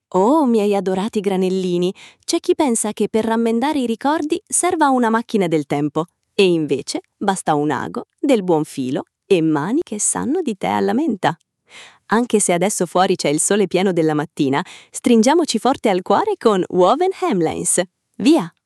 Oh, miei adorati granellini, c'è chi pensa che per rammendare i ricordi serva una macchina del tempo, e invece basta un ago, del buon filo e mani che sanno di tè alla menta. Anche se adesso fuori c'è il sole pieno della mattina, stringiamoci forte al cuore con Woven Hemlines. Via!